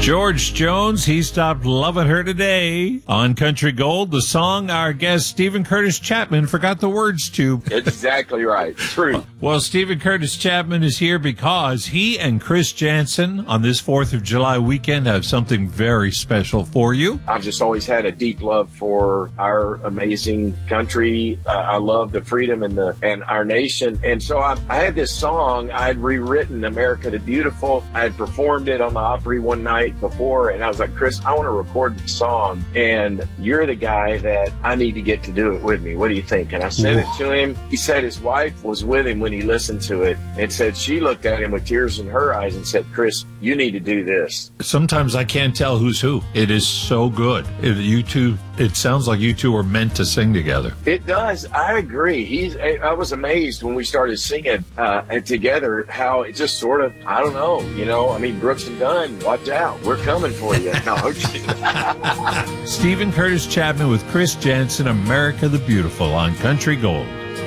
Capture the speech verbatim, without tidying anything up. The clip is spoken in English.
George Jones, he stopped loving her today. On Country Gold, the song our guest Stephen Curtis Chapman forgot the words to. Exactly right. True. Well, Stephen Curtis Chapman is here because he and Chris Janson on this fourth of July weekend have something very special for you. I've just always had a deep love for our amazing country. Uh, I love the freedom and the and our nation. And so I, I had this song. I had rewritten America the Beautiful. I had performed it on the Opry one night before, and I was like, Chris, I want to record the song, and you're the guy that I need to get to do it with me. What do you think? And I sent it to him. He said his wife was with him when he listened to it, and said she looked at him with tears in her eyes and said, Chris, you need to do this. Sometimes I can't tell who's who. It is so good. It, you two, it sounds like you two are meant to sing together. It does. I agree. He's. I was amazed when we started singing uh, together how it just sort of, I don't know, you know, I mean, Brooks and Dunn, watch out. We're coming for you. No, Stephen Curtis Chapman with Chris Janson, America the Beautiful on Country Gold.